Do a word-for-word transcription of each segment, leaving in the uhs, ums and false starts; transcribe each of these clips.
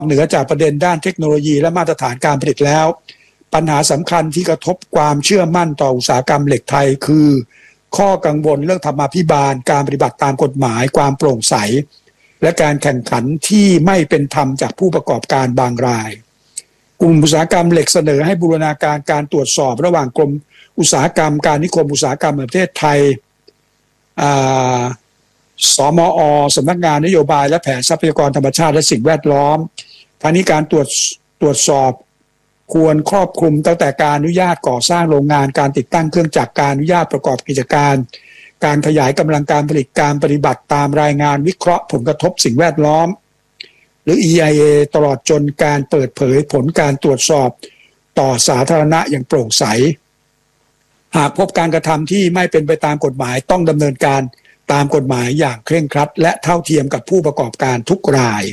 เหนือจากประเด็นด้านเทคโนโลยีและมาตรฐานการผลิตแล้วปัญหาสำคัญที่กระทบความเชื่อมั่นต่ออุตสาหกรรมเหล็กไทยคือข้อกังวลเรื่องธรรมาภิบาลการปฏิบัติตามกฎหมายความโปร่งใสและการแข่งขันที่ไม่เป็นธรรมจากผู้ประกอบการบางรายกลุ่มอุตสาหกรรมเหล็กเสนอให้บูรณาการการตรวจสอบระหว่างกรมอุตสาหกรรมการนิคมอุตสาหกรรมแห่งประเทศไทยสมอ.สำนักงานนโยบายและแผนทรัพยากรธรรมชาติและสิ่งแวดล้อมทางนี้การตรวจตรวจสอบควรครอบคลุมตั้งแต่การอนุญาตก่อสร้างโรงงานการติดตั้งเครื่องจักรการอนุญาตประกอบกิจการการขยายกำลังการผลิตการปฏิบัติตามรายงานวิเคราะห์ผลกระทบสิ่งแวดล้อมหรือ อี ไอ เอ ตลอดจนการเปิดเผยผลการตรวจสอบต่อสาธารณะอย่างโปร่งใสหากพบการกระทำที่ไม่เป็นไปตามกฎหมายต้องดำเนินการตามกฎหมายอย่างเคร่งครัดและเท่าเทียมกับผู้ประกอบการทุกราย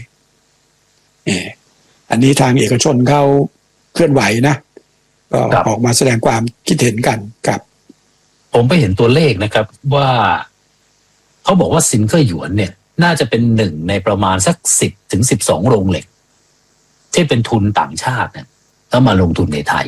อันนี้ทางเอกชนเขาเคลื่อนไหวนะก็ออกมาแสดงความคิดเห็นกันครับผมไปเห็นตัวเลขนะครับว่าเขาบอกว่าซินเกอร์หยวนเนี่ยน่าจะเป็นหนึ่งในประมาณสักสิบถึงสิบสองโรงเหล็กที่เป็นทุนต่างชาติเนี่ยแล้วมาลงทุนในไทย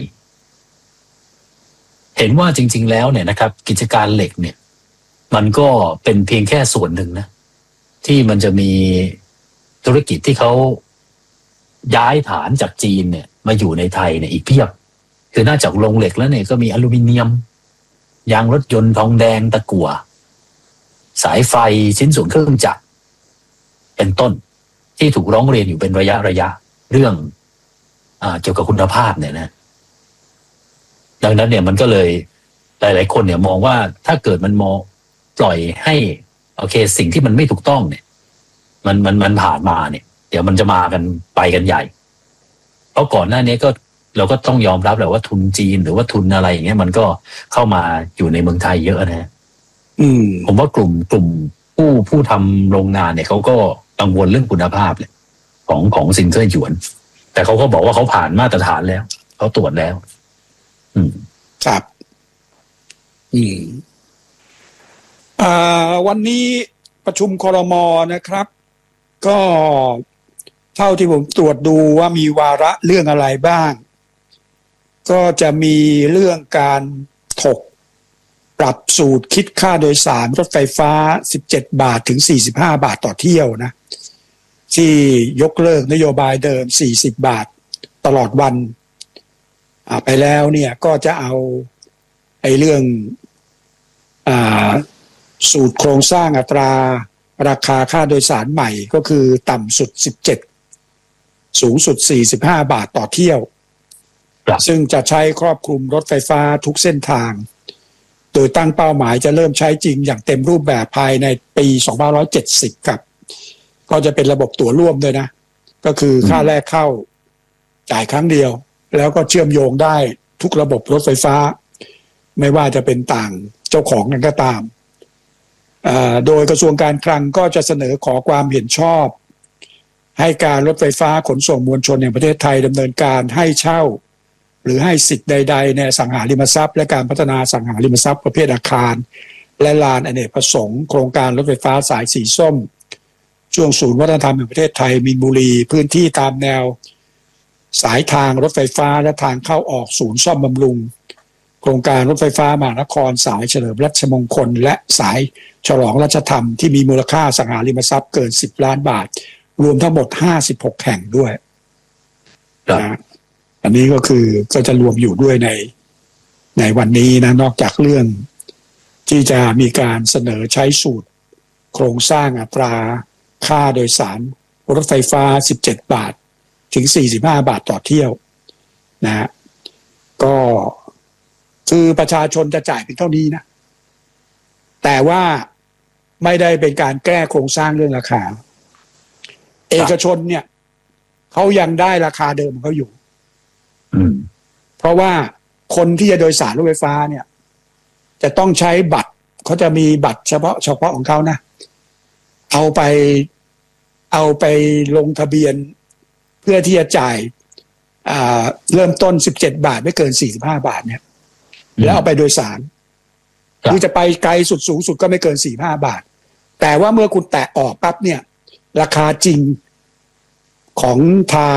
เห็นว่าจริงๆแล้วเนี่ยนะครับกิจการเหล็กเนี่ยมันก็เป็นเพียงแค่ส่วนหนึ่งนะที่มันจะมีธุรกิจที่เขาย้ายฐานจากจีนเนี่ยมาอยู่ในไทยเนี่ยอีกเพียบคือนอกจากโรงเหล็กแล้วเนี่ยก็มีอลูมิเนียมยางรถยนต์ทองแดงตะกั่วสายไฟชิ้นส่วนเครื่องจักรเป็นต้นที่ถูกร้องเรียนอยู่เป็นระยะระยะเรื่องอ่าเกี่ยวกับคุณภาพเนี่ยนะดังนั้นเนี่ยมันก็เลยหลายๆคนเนี่ยมองว่าถ้าเกิดมันมองปล่อยให้โอเคสิ่งที่มันไม่ถูกต้องเนี่ยมันมันมันผ่านมาเนี่ยเดี๋ยวมันจะมากันไปกันใหญ่เพราะก่อนหน้านี้ก็เราก็ต้องยอมรับแหละว่าทุนจีนหรือว่าทุนอะไรอย่างเงี้ยมันก็เข้ามาอยู่ในเมืองไทยเยอะนะอืมผมว่ากลุ่มกลุ่มผู้ผู้ทำโรงงานเนี่ยเขาก็กังวลเรื่องคุณภาพเลยของของซินเกอร์หยวนแต่เขาก็บอกว่าเขาผ่านมาตรฐานแล้วเขาตรวจแล้วอืมครับอืมอ่าวันนี้ประชุมครม.นะครับก็เท่าที่ผมตรวจดูว่ามีวาระเรื่องอะไรบ้างก็จะมีเรื่องการถกปรับสูตรคิดค่าโดยสารรถไฟฟ้าสิบเจ็ดบาทถึงสี่สิบห้าบาทต่อเที่ยวนะที่ยกเลิกนโยบายเดิมสี่สิบบาทตลอดวันอ่าไปแล้วเนี่ยก็จะเอาไอ้เรื่องอ่าสูตรโครงสร้างอัตราราคาค่าโดยสารใหม่ก็คือต่ำสุดสิบเจ็ดสูงสุดสี่สิบห้าบาทต่อเที่ยวซึ่งจะใช้ครอบคลุมรถไฟฟ้าทุกเส้นทางโดยตั้งเป้าหมายจะเริ่มใช้จริงอย่างเต็มรูปแบบภายในปีสองพันห้าร้อยเจ็ดสิบครับก็จะเป็นระบบตั๋วร่วมด้วยนะก็คือค่าแรกเข้าจ่ายครั้งเดียวแล้วก็เชื่อมโยงได้ทุกระบบรถไฟฟ้าไม่ว่าจะเป็นต่างเจ้าของกันก็ตามโดยกระทรวงการคลังก็จะเสนอขอความเห็นชอบให้การรถไฟฟ้าขนส่งมวลชนแห่งประเทศไทยดำเนินการให้เช่าหรือให้สิทธิ์ใดๆในอสังหาริมทรัพย์และการพัฒนาอสังหาริมทรัพย์ประเภทอาคารและลานอเนกประสงค์โครงการรถไฟฟ้าสายสีส้มช่วงศูนย์วัฒนธรรมแห่งประเทศไทยมีนบุรีพื้นที่ตามแนวสายทางรถไฟฟ้าและทางเข้าออกศูนย์ซ่อมบำรุงโครงการรถไฟฟ้ามหานครสายเฉลิมรัชมงคลและสายฉลองรัชธรรมที่มีมูลค่าอสังหาริมทรัพย์เกินสิบล้านบาทรวมทั้งหมดห้าสิบหกแห่งด้วยนะอันนี้ก็คือก็จะรวมอยู่ด้วยในในวันนี้นะนอกจากเรื่องที่จะมีการเสนอใช้สูตรโครงสร้างอัตราค่าโดยสารรถไฟฟ้าสิบเจ็ดบาทถึงสี่สิบห้าบาทต่อเที่ยวนะฮะก็คือประชาชนจะจ่ายเป็นเท่านี้นะแต่ว่าไม่ได้เป็นการแก้โครงสร้างเรื่องราคาเอกชนเนี่ยเขายังได้ราคาเดิมของเขาอยู่เพราะว่าคนที่จะโดยสารรถไฟฟ้าเนี่ยจะต้องใช้บัตรเขาจะมีบัตรเฉพาะเฉพาะของเขานะเอาไปเอาไปลงทะเบียนเพื่อที่จะจ่ายอ่าเริ่มต้นสิบเจ็ดบาทไม่เกินสี่สิบห้าบาทเนี่ยแล้วเอาไปโดยสารคือจะไปไกลสุดสูงสุดก็ไม่เกินสี่สิบห้าบาทแต่ว่าเมื่อคุณแตะออกปั๊บเนี่ยราคาจริงของทาง